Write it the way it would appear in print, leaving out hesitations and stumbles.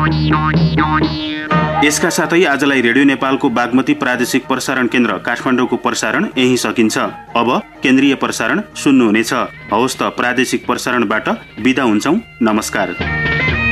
यसका साथै आजलाई रेडियो नेपालको बागमती प्रादेशिक प्रसारण केन्द्र काठमाडौँको प्रसारण यही सकिन्छ। अब केन्द्रीय प्रसारण सुन्नुहुनेछ। हवस् त, प्रादेशिक प्रसारणबाट बिदा हुन्छौं। नमस्कार।